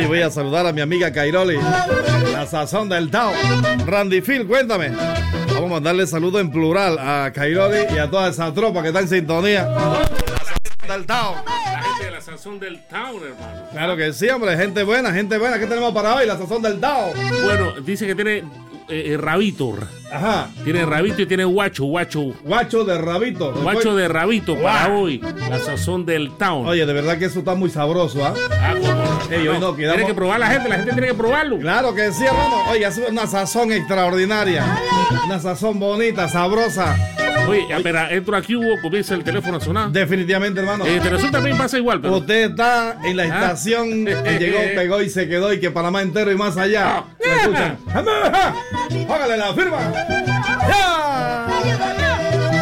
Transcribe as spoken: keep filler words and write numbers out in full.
Hoy voy a saludar a mi amiga Cairoli, la sazón del Tao. Randy Phil, cuéntame. Vamos a mandarle saludo en plural a Cairoli y a toda esa tropa que está en sintonía. La sazón del Tao. La gente de la sazón del Tao, hermano. Claro que sí, hombre, gente buena, gente buena. ¿Qué tenemos para hoy? La sazón del Tao. Bueno, dice que tiene eh, rabito. Ajá. Tiene rabito y tiene guacho, guacho. Guacho de rabito. Guacho de rabito para Guau. hoy. La sazón del Town. Oye, de verdad que eso está muy sabroso, ¿ah? Ah, ¿cómo no? Ey, hoy no, quedamos- Tiene que probar la gente, la gente tiene que probarlo. Claro que sí, hermano. Oye, es una sazón extraordinaria. Una sazón bonita, sabrosa. Oye, espera, entro aquí, Hugo, comienza el teléfono a sonar. Definitivamente, hermano. Eh, Telesur también pasa igual, pero... Usted está en la estación que llegó, pegó y se quedó y que Panamá entero y más allá. ¿Me escuchan? ¡Póngale la firma! ¡Ya!